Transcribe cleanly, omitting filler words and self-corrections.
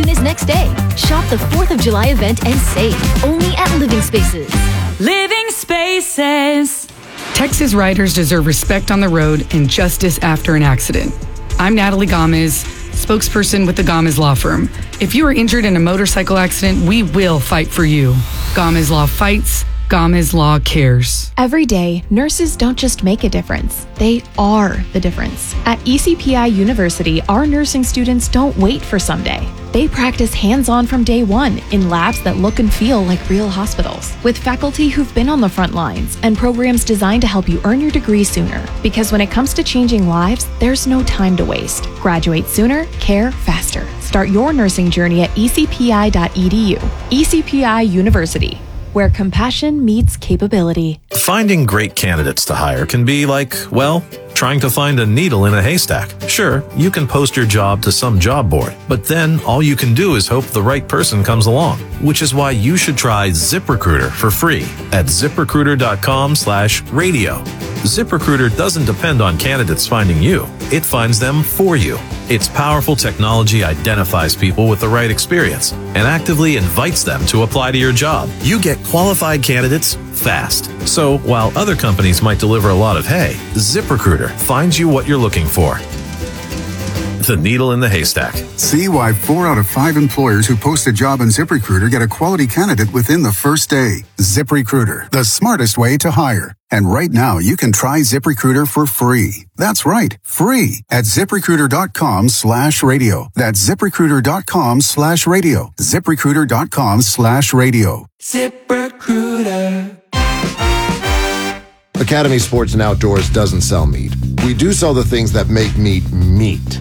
soon as next day. Shop the 4th of July event and save only at Living Spaces. Living Spaces. Texas riders deserve respect on the road and justice after an accident. I'm Natalie Gomez, spokesperson with the Gomez Law Firm. If you are injured in a motorcycle accident, we will fight for you. Gomez Law fights. Gomez Law cares. Every day, nurses don't just make a difference, they are the difference. At ECPI University, our nursing students don't wait for someday. They practice hands-on from day one in labs that look and feel like real hospitals, with faculty who've been on the front lines and programs designed to help you earn your degree sooner. Because when it comes to changing lives, there's no time to waste. Graduate sooner, care faster. Start your nursing journey at ecpi.edu. ECPI University, where compassion meets capability. Finding great candidates to hire can be like, well, trying to find a needle in a haystack. Sure, you can post your job to some job board, but then all you can do is hope the right person comes along, which is why you should try ZipRecruiter for free at ZipRecruiter.com/radio. ZipRecruiter doesn't depend on candidates finding you. It finds them for you. Its powerful technology identifies people with the right experience and actively invites them to apply to your job. You get qualified candidates fast. So while other companies might deliver a lot of hay, ZipRecruiter finds you what you're looking for. The needle in the haystack. See why 4 out of 5 employers who post a job on ZipRecruiter get a quality candidate within the first day. ZipRecruiter, the smartest way to hire. And right now, you can try ZipRecruiter for free. That's right, free at ZipRecruiter.com/radio. That's ZipRecruiter.com/radio. ZipRecruiter.com/radio. ZipRecruiter. Academy Sports and Outdoors doesn't sell meat. We do sell the things that make meat meat.